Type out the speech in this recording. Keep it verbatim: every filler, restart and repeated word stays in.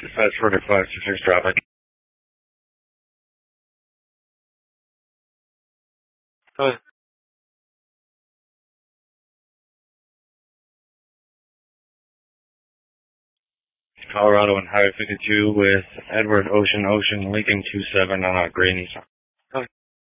Dispatch forty-five, six traffic. Go ahead. Colorado and Highway fifty-two with Edward Ocean Ocean Lincoln two seven on a gray Nissan.